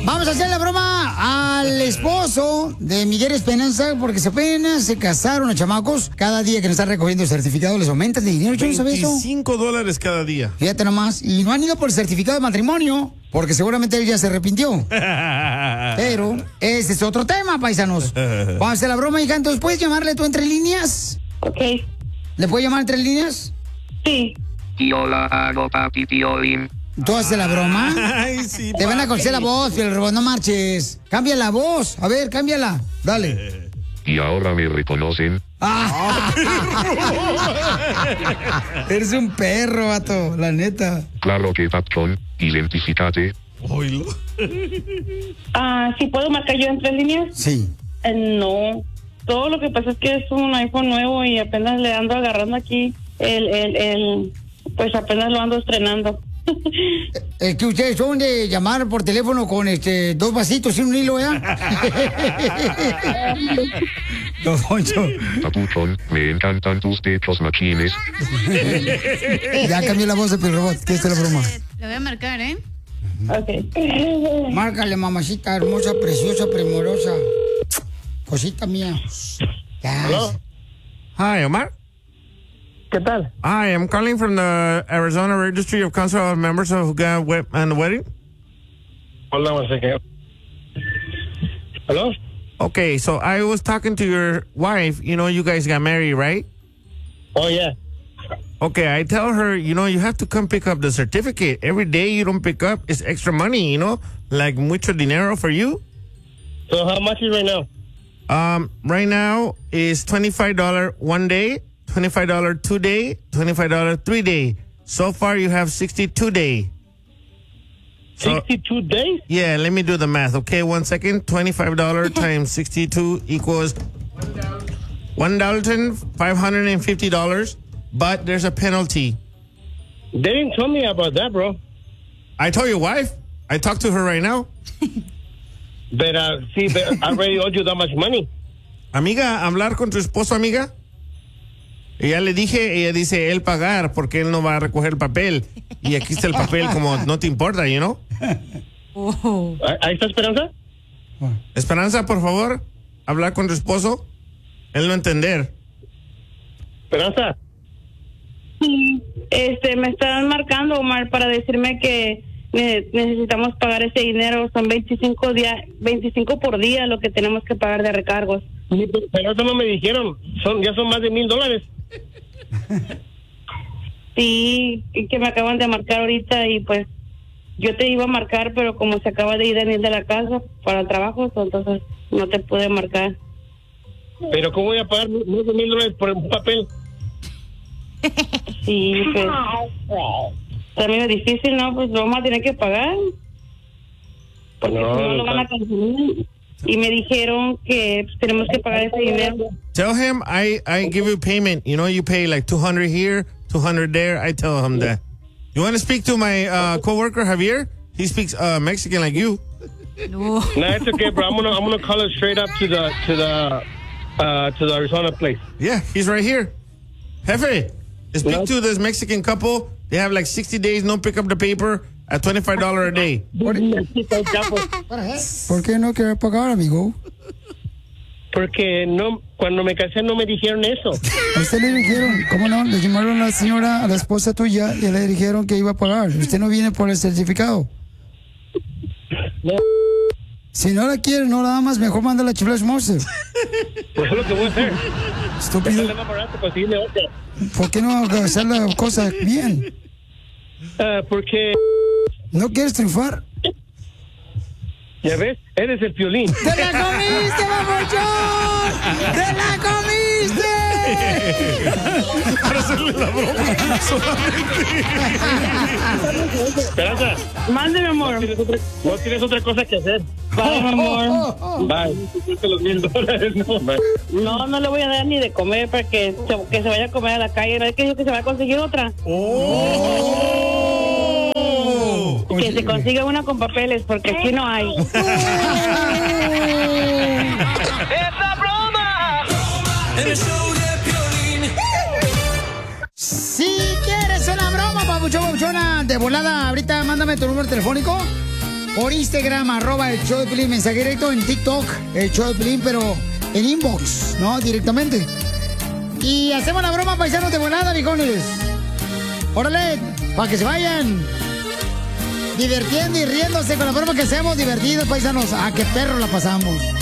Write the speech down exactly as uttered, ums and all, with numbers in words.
Vamos a hacer la broma al esposo de Miguel Esperanza, porque se apenas se casaron los chamacos. Cada día que nos están recogiendo el certificado les aumentan de dinero. Yo no sabía eso. veinticinco dólares cada día. Fíjate nomás. Y no han ido por el certificado de matrimonio, porque seguramente él ya se arrepintió. Pero ese es otro tema, paisanos. Vamos a hacer la broma, hija. Entonces, ¿puedes llamarle tú entre líneas? Ok. ¿Le puedes llamar entre líneas? Sí. Yo la hago, papi Piolín. ¿Tú haces la broma? Ay, sí, Te van a papi. conocer la voz, Piel Robot, no marches. Cambia la voz. A ver, cámbiala. Dale. Y ahora me reconocen. Ah. Eres un perro, vato, la neta. Claro que patrón, identifícate. Oílo. Ah, ¿sí puedo marcar yo en tres líneas? Sí. Eh, no. Todo lo que pasa es que es un iPhone nuevo y apenas le ando agarrando aquí el, el, el, pues apenas lo ando estrenando. Es que ustedes son de llamar por teléfono con este dos vasitos y un hilo, ¿eh? Don Poncho. Papuchón, me encantan tus techos machines. Ya cambió la voz de Piel Robot, que esta es la broma. Le voy a marcar, ¿eh? Ok. Márcale, mamacita hermosa, preciosa, primorosa. Cosita mía. Ya. Hello? Hi, Omar. ¿Qué tal? Hi, I'm calling from the Arizona Registry of Council of Members of God Web and the Wedding. Hold on one second. Hello? Okay, so I was talking to your wife. You know, you guys got married, right? Oh, yeah. Okay, I tell her, you know, you have to come pick up the certificate. Every day you don't pick up, it's extra money, you know? Like mucho dinero for you. So how much is right now? Um, right now is twenty-five dollars one day, twenty-five dollars two day, twenty-five dollars three day. So far you have sixty-two day. So, sixty-two days? yeah, let me do the math. Okay, one second. twenty-five dollars times sixty-two equals one thousand five hundred fifty dollars, but there's a penalty. They didn't tell me about that, bro. I told your wife. I talked to her right now. But, uh, see, but I already owed you that much money. Amiga, hablar con tu esposo, amiga. Y ya le dije, ella dice, él pagar porque él no va a recoger el papel. Y aquí está el papel como no te importa, you know? Oh. ¿Ahí está Esperanza? Esperanza, por favor, hablar con tu esposo. Él no entender. Esperanza. Este, me están marcando, Omar, para decirme que ne- necesitamos pagar ese dinero. Son veinticinco, día, veinticinco por día lo que tenemos que pagar de recargos. Sí, pero eso no me dijeron. Son, ya son más de mil dólares. Sí, y que me acaban de marcar ahorita y pues yo te iba a marcar, pero como se acaba de ir Daniel de la casa para el trabajo, entonces no te pude marcar. Pero ¿cómo voy a pagar más de mil dólares por un papel? Sí, pues está medio difícil, ¿no? Pues lo vamos a tener que pagar. Porque No, si no, lo no van a está- cancelar. Y me dijeron que pues, tenemos que pagar ese dinero. Tell him I, I give you payment. You know, you pay like two hundred here, two hundred there. I tell him that. You want to speak to my uh, coworker, Javier? He speaks uh, Mexican like you. No. No, it's okay, bro. I'm gonna I'm gonna call it straight up to the to the uh, to the Arizona place. Yeah, he's right here. Jefe, speak No. to this Mexican couple. They have like sixty days, no pick up the paper at twenty-five dollars a day. ¿Por qué no quiere pagar, amigo? Porque no, cuando me casé no me dijeron eso. A usted le dijeron, ¿cómo no? Le llamaron a la señora, a la esposa tuya, y le dijeron que iba a pagar. Usted no viene por el certificado. No. Si no la quiere, no la da más, mejor manda la chifla Monster. Pues es lo que voy a hacer. Estúpido. Sale más barato conseguirme otra. ¿Por qué no hacer la cosa bien? Ah, porque, ¿No quieres triunfar? ya ves, eres el Piolín. ¡Te la comiste, mamuchón! ¡Te la comiste! Para hacerle la broma Esperanza, Mándeme, amor. no tienes otra, no tienes otra cosa que hacer. Bye, mi amor. Bye. Los mil dólares, no. Bye. No, no le voy a dar ni de comer para que se, que se vaya a comer a la calle. ¿No es que dijo que se va a conseguir otra? Oh. Que se consiga una con papeles, porque aquí no hay. Si quieres una broma, papuchón, papuchona, de volada, ahorita mándame tu número telefónico por Instagram, arroba el show de Piolín, mensaje directo, en TikTok, el show de Piolín, pero en inbox, ¿no? Directamente. Y hacemos la broma, paisanos, de volada, viejones. Órale, para que se vayan divirtiendo y riéndose con la broma que hacemos, divertidos, paisanos. Ah, qué perro la pasamos.